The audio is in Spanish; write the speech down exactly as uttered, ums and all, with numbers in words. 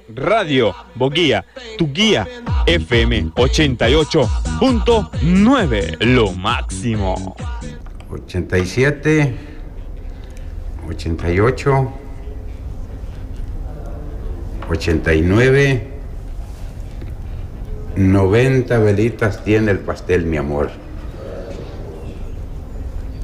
Radio Boguía, tu guía, F M ochenta y ocho punto nueve, lo máximo. ochenta y siete, ochenta y ocho, ochenta y nueve, noventa velitas tiene el pastel, mi amor.